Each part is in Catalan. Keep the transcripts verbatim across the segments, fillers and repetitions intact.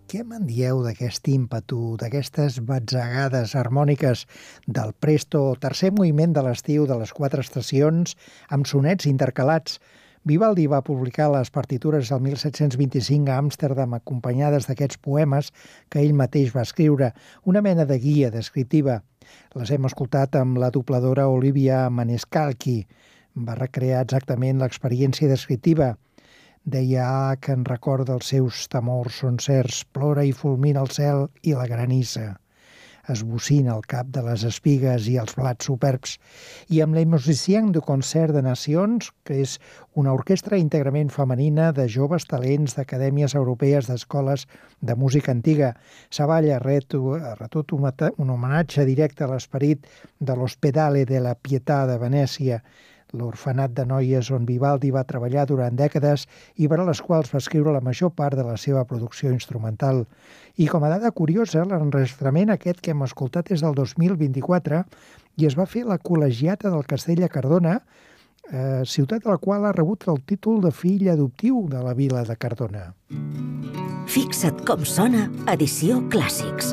Què me'n dieu d'aquest ímpetu, d'aquestes batzegades harmòniques del presto, tercer moviment de l'estiu de les quatre estacions, amb sonets intercalats? Vivaldi va publicar les partitures el mil set-cents vint-i-cinc a Amsterdam acompanyades d'aquests poemes que ell mateix va escriure, una mena de guia descriptiva. Les hem escoltat amb la dobladora Olivia Maniscalchi. Va recrear exactament l'experiència descriptiva. Deia ah, que en recorda els seus temors són certs, plora i fulmina el cel i la granissa. Esbocina el cap de les espigues i els blats superbs. I amb Les Musiciens du Concert de Nacions, que és una orquestra íntegrament femenina de joves talents d'acadèmies europees d'escoles de música antiga, Savalla ret tot un, un homenatge directe a l'esperit de l'Ospedale de la Pietà de Venècia, l'orfenat de noies on Vivaldi va treballar durant dècades i per a les quals va escriure la major part de la seva producció instrumental. I com a dada curiosa, l'enregistrament aquest que hem escoltat és del dos mil vint-i-quatre i es va fer a la col·legiata del Castell de Cardona, eh, ciutat a la qual ha rebut el títol de fill adoptiu de la vila de Cardona. Fixa't com sona Edició Clàssics.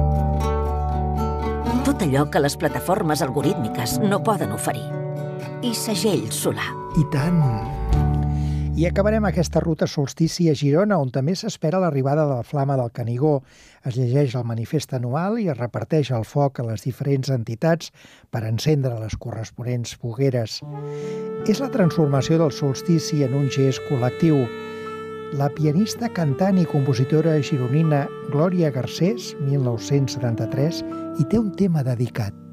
Tot allò que les plataformes algorítmiques no poden oferir. I segell solar. I tant! I acabarem aquesta ruta solstici a Girona, on també s'espera l'arribada de la Flama del Canigó. Es llegeix el manifest anual i es reparteix el foc a les diferents entitats per encendre les corresponents fogueres. És la transformació del solstici en un gest col·lectiu. La pianista, cantant i compositora gironina Glòria Garcés, mil nou-cents setanta-tres, hi té un tema dedicat.